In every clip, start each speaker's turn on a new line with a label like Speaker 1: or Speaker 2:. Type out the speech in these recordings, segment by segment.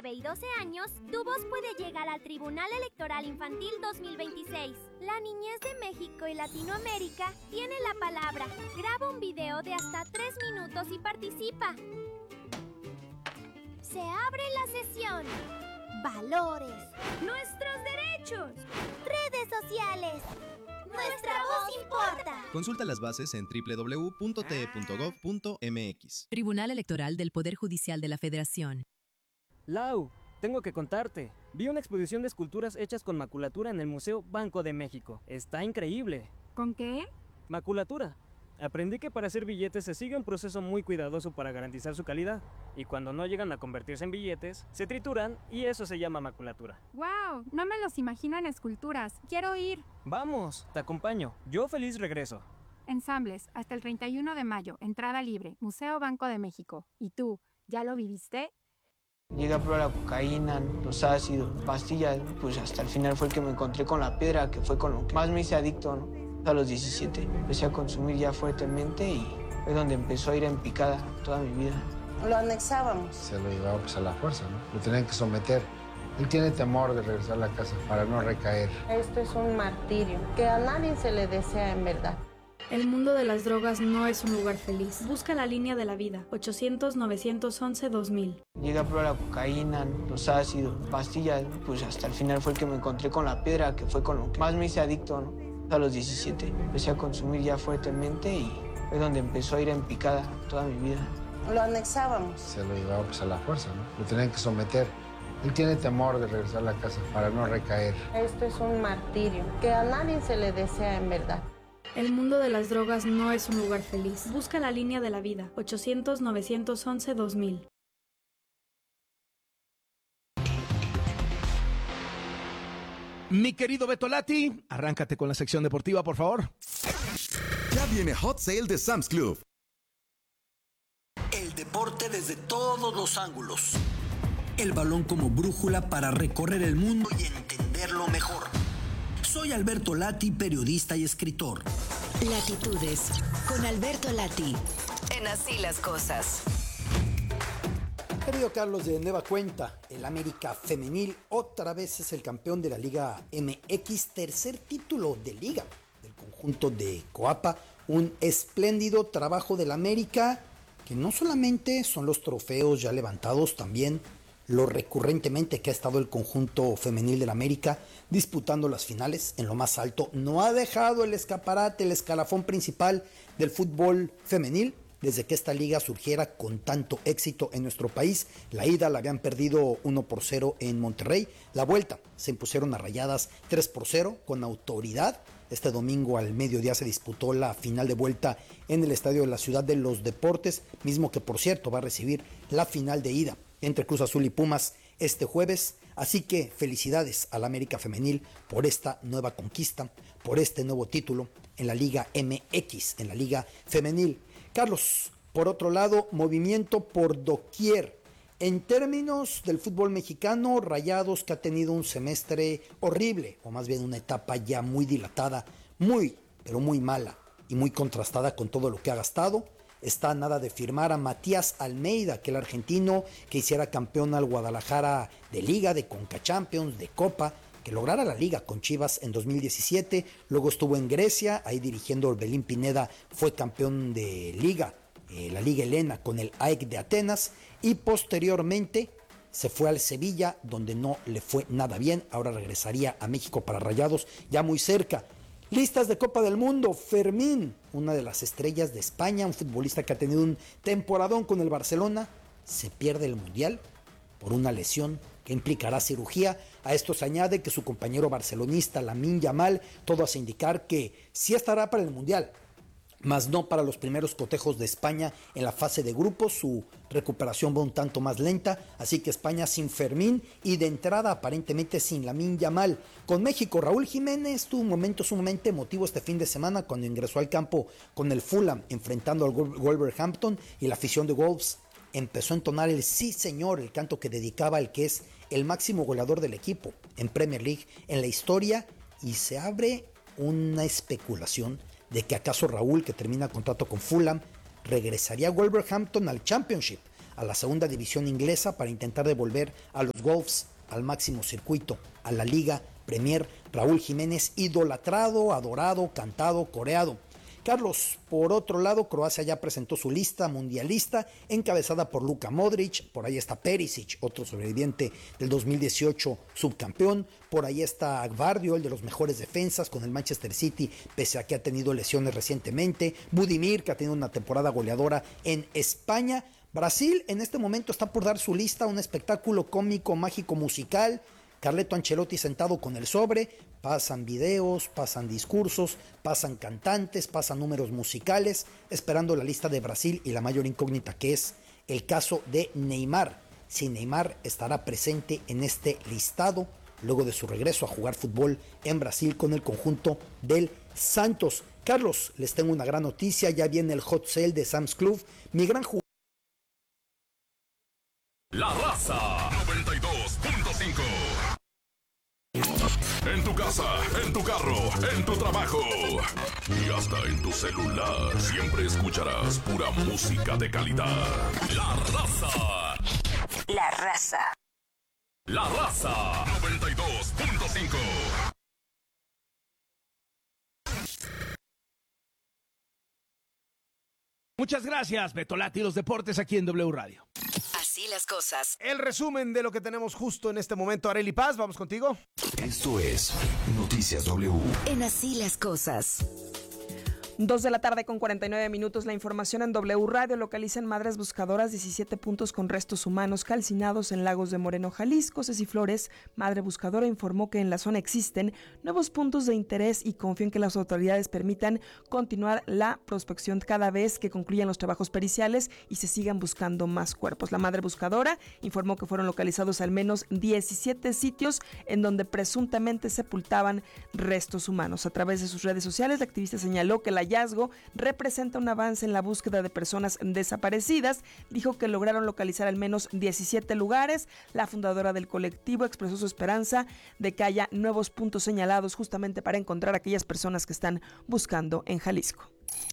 Speaker 1: 9 y 12 años, tu voz puede llegar al Tribunal Electoral Infantil 2026. La niñez de México y Latinoamérica tiene la palabra. Graba un video de hasta 3 minutos y participa. Se abre la sesión. Valores. Nuestros derechos. Redes sociales. Nuestra voz importa.
Speaker 2: Consulta las bases en www.te.gov.mx.
Speaker 3: Tribunal Electoral del Poder Judicial de la Federación.
Speaker 4: Lau, tengo que contarte. Vi una exposición de esculturas hechas con maculatura en el Museo Banco de México. Está increíble.
Speaker 5: ¿Con qué?
Speaker 4: Maculatura. Aprendí que para hacer billetes se sigue un proceso muy cuidadoso para garantizar su calidad. Y cuando no llegan a convertirse en billetes, se trituran y eso se llama maculatura.
Speaker 5: ¡Wow! No me los imagino en esculturas. Quiero ir.
Speaker 4: Vamos, te acompaño. Yo feliz regreso.
Speaker 5: Ensambles, hasta el 31 de mayo. Entrada libre. Museo Banco de México. ¿Y tú, ya lo viviste?
Speaker 6: Llegué a probar la cocaína, los ácidos, pastillas, pues hasta el final fue el que me encontré con la piedra, que fue con lo que más me hice adicto, ¿no? A los 17 empecé a consumir ya fuertemente y fue donde empezó a ir en picada toda mi vida.
Speaker 7: Lo anexábamos.
Speaker 8: Se lo llevaba pues a la fuerza, ¿no? Lo tenían que someter. Él tiene temor de regresar a la casa para no recaer.
Speaker 7: Esto es un martirio que a nadie se le desea en verdad.
Speaker 9: El mundo de las drogas no es un lugar feliz. Busca la línea de la vida. 800-911-2000.
Speaker 6: Llegué a probar la cocaína, los ácidos, pastillas, pues hasta el final fue el que me encontré con la piedra, que fue con lo que más me hice adicto, ¿no? A los 17 empecé a consumir ya fuertemente y fue donde empezó a ir en picada toda mi vida.
Speaker 7: Lo anexábamos.
Speaker 8: Se lo llevaba pues a la fuerza, ¿no? Lo tenían que someter. Él tiene temor de regresar a la casa para no recaer.
Speaker 7: Esto es un martirio que a nadie se le desea en verdad.
Speaker 9: El mundo de las drogas no es un lugar feliz. Busca la línea de la vida. 800-911-2000.
Speaker 10: Mi querido Beto Lati, arráncate con la sección deportiva, por favor.
Speaker 11: Ya viene Hot Sale de Sam's Club.
Speaker 12: El deporte desde todos los ángulos. El balón como brújula para recorrer el mundo y entenderlo mejor. Soy Alberto Lati, periodista y escritor.
Speaker 3: Latitudes, con Alberto Lati. En Así las Cosas.
Speaker 13: Querido Carlos de nueva cuenta, el América Femenil otra vez es el campeón de la Liga MX, tercer título de liga del conjunto de Coapa. Un espléndido trabajo del América, que no solamente son los trofeos ya levantados, también lo recurrentemente que ha estado el conjunto femenil del América disputando las finales en lo más alto. No ha dejado el escaparate, el escalafón principal del fútbol femenil desde que esta liga surgiera con tanto éxito en nuestro país. La ida la habían perdido 1-0 en Monterrey. La vuelta se impusieron a Rayadas 3-0 con autoridad. Este domingo al mediodía se disputó la final de vuelta en el estadio de la Ciudad de los Deportes, mismo que por cierto va a recibir la final de ida entre Cruz Azul y Pumas este jueves. Así que felicidades al América Femenil por esta nueva conquista, por este nuevo título en la Liga MX, en la Liga Femenil. Carlos, por otro lado, movimiento por doquier. En términos del fútbol mexicano, Rayados, que ha tenido un semestre horrible, o más bien una etapa ya muy dilatada, muy, pero muy mala y muy contrastada con todo lo que ha gastado. Está a nada de firmar a Matías Almeida, aquel argentino que hiciera campeón al Guadalajara de Liga, de Conca Champions, de Copa, que lograra la Liga con Chivas en 2017, luego estuvo en Grecia, ahí dirigiendo Orbelín Pineda, fue campeón de Liga, la Liga Helena con el AEK de Atenas, y posteriormente se fue al Sevilla, donde no le fue nada bien. Ahora regresaría a México para Rayados, ya muy cerca. Listas de Copa del Mundo, Fermín, una de las estrellas de España, un futbolista que ha tenido un temporadón con el Barcelona, se pierde el Mundial por una lesión que implicará cirugía. A esto se añade que su compañero barcelonista Lamine Yamal, todo hace indicar que sí estará para el Mundial, mas no para los primeros cotejos de España en la fase de grupos. Su recuperación va un tanto más lenta, así que España sin Fermín y de entrada aparentemente sin Lamine Yamal. Con México, Raúl Jiménez tuvo un momento sumamente emotivo este fin de semana cuando ingresó al campo con el Fulham enfrentando al Wolverhampton, y la afición de Wolves empezó a entonar el sí señor, el canto que dedicaba al que es el máximo goleador del equipo en Premier League en la historia, y se abre una especulación de que acaso Raúl, que termina contrato con Fulham, regresaría a Wolverhampton al Championship. a la segunda división inglesa para intentar devolver a los Wolves al máximo circuito, a la Liga Premier. Raúl Jiménez, idolatrado, adorado, cantado, coreado. Carlos, por otro lado, Croacia ya presentó su lista mundialista encabezada por Luka Modric, por ahí está Perisic, otro sobreviviente del 2018 subcampeón, por ahí está Gvardiol, de los mejores defensas con el Manchester City, pese a que ha tenido lesiones recientemente, Budimir, que ha tenido una temporada goleadora en España. Brasil en este momento está por dar su lista, un espectáculo cómico, mágico, musical. Carleto Ancelotti sentado con el sobre, pasan videos, pasan discursos, pasan cantantes, pasan números musicales, esperando la lista de Brasil y la mayor incógnita que es el caso de Neymar. Si Neymar estará presente en este listado luego de su regreso a jugar fútbol en Brasil con el conjunto del Santos. Carlos, les tengo una gran noticia, ya viene el hot sale de Sam's Club. Mi gran jugador.
Speaker 2: La Raza 92.5. En tu casa, en tu carro, en tu trabajo y hasta en tu celular, siempre escucharás pura música de calidad. La Raza.
Speaker 3: La Raza.
Speaker 2: La Raza 92.5.
Speaker 10: Muchas gracias, Beto Lati, los deportes aquí en W Radio.
Speaker 3: Así las cosas.
Speaker 10: El resumen de lo que tenemos justo en este momento. Arely Paz, vamos contigo.
Speaker 11: Esto es Noticias W.
Speaker 3: En Así las cosas.
Speaker 14: 2 de la tarde con 49 minutos. La información en W Radio. Localizan madres buscadoras 17 puntos con restos humanos calcinados en Lagos de Moreno, Jalisco. Ceci Flores, madre buscadora, informó que en la zona existen nuevos puntos de interés y confía en que las autoridades permitan continuar la prospección cada vez que concluyan los trabajos periciales y se sigan buscando más cuerpos. La madre buscadora informó que fueron localizados al menos 17 sitios en donde presuntamente sepultaban restos humanos. A través de sus redes sociales, la activista señaló que el hallazgo representa un avance en la búsqueda de personas desaparecidas. Dijo que lograron localizar al menos 17 lugares. La fundadora del colectivo expresó su esperanza de que haya nuevos puntos señalados justamente para encontrar a aquellas personas que están buscando en Jalisco.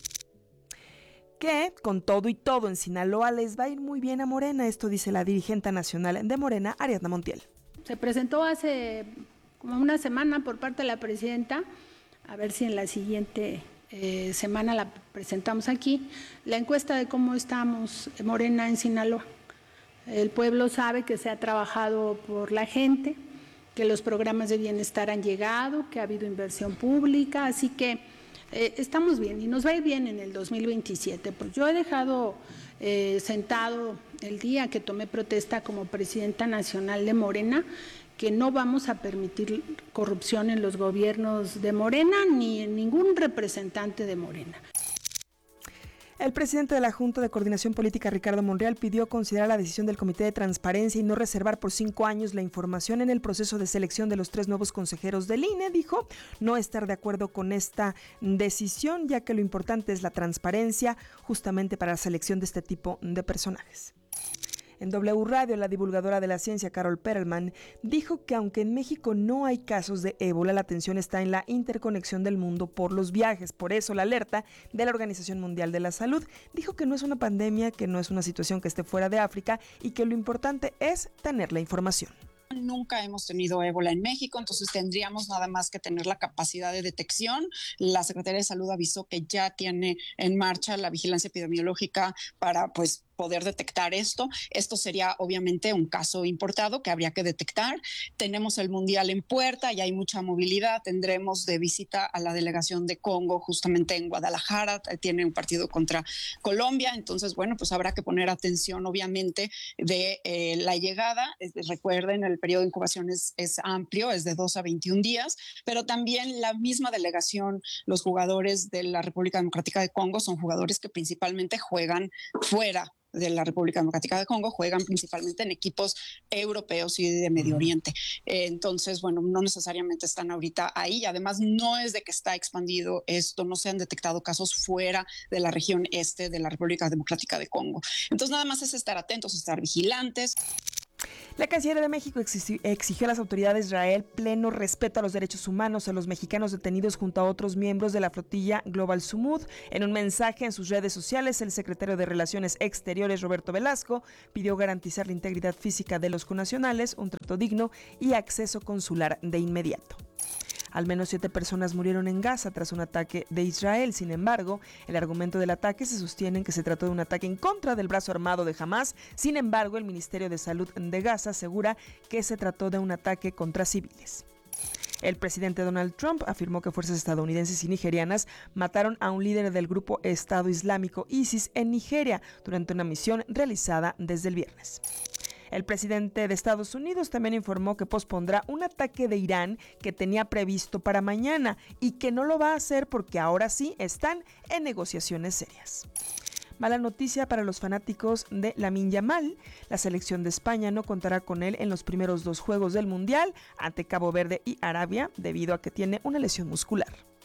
Speaker 14: Que con todo y todo en Sinaloa les va a ir muy bien a Morena. Esto dice la dirigente nacional de Morena, Ariadna Montiel.
Speaker 15: Se presentó hace como una semana por parte de la presidenta, a ver si en la siguiente semana la presentamos aquí, la encuesta de cómo estamos Morena en Sinaloa. El pueblo sabe que se ha trabajado por la gente, que los programas de bienestar han llegado, que ha habido inversión pública, así que estamos bien y nos va a ir bien en el 2027. Pues yo he dejado sentado el día que tomé protesta como presidenta nacional de Morena, que no vamos a permitir corrupción en los gobiernos de Morena ni en ningún representante de Morena.
Speaker 14: El presidente de la Junta de Coordinación Política, Ricardo Monreal, pidió considerar la decisión del Comité de Transparencia y no reservar por 5 años la información en el proceso de selección de los 3 nuevos consejeros del INE. Dijo no estar de acuerdo con esta decisión, ya que lo importante es la transparencia justamente para la selección de este tipo de personajes. En W Radio, la divulgadora de la ciencia, Carol Perelman, dijo que aunque en México no hay casos de ébola, la atención está en la interconexión del mundo por los viajes. Por eso la alerta de la Organización Mundial de la Salud. Dijo que no es una pandemia, que no es una situación que esté fuera de África y que lo importante es tener la información.
Speaker 16: Nunca hemos tenido ébola en México, entonces tendríamos nada más que tener la capacidad de detección. La Secretaría de Salud avisó que ya tiene en marcha la vigilancia epidemiológica para poder detectar esto. Esto sería obviamente un caso importado que habría que detectar. Tenemos el Mundial en puerta, ya hay mucha movilidad. Tendremos de visita a la delegación de Congo justamente en Guadalajara. Tiene un partido contra Colombia. Entonces, pues habrá que poner atención obviamente de la llegada. Recuerden, el periodo de incubación es amplio, es de 2 a 21 días, pero también la misma delegación, los jugadores de la República Democrática de Congo son jugadores que principalmente juegan fuera de la República Democrática de Congo, juegan principalmente en equipos europeos y de Medio Oriente. Entonces, no necesariamente están ahorita ahí. Además, no es de que está expandido esto, no se han detectado casos fuera de la región este de la República Democrática de Congo. Entonces, nada más es estar atentos, estar vigilantes.
Speaker 14: La Cancillería de México exigió a las autoridades de Israel pleno respeto a los derechos humanos a los mexicanos detenidos junto a otros miembros de la flotilla Global Sumud. En un mensaje en sus redes sociales, el secretario de Relaciones Exteriores, Roberto Velasco, pidió garantizar la integridad física de los connacionales, un trato digno y acceso consular de inmediato. Al menos 7 personas murieron en Gaza tras un ataque de Israel. Sin embargo, el argumento del ataque se sostiene en que se trató de un ataque en contra del brazo armado de Hamás. Sin embargo, el Ministerio de Salud de Gaza asegura que se trató de un ataque contra civiles. El presidente Donald Trump afirmó que fuerzas estadounidenses y nigerianas mataron a un líder del grupo Estado Islámico ISIS en Nigeria durante una misión realizada desde el viernes. El presidente de Estados Unidos también informó que pospondrá un ataque de Irán que tenía previsto para mañana y que no lo va a hacer porque ahora sí están en negociaciones serias. Mala noticia para los fanáticos de Lamine Yamal. La selección de España no contará con él en los primeros 2 juegos del Mundial ante Cabo Verde y Arabia debido a que tiene una lesión muscular.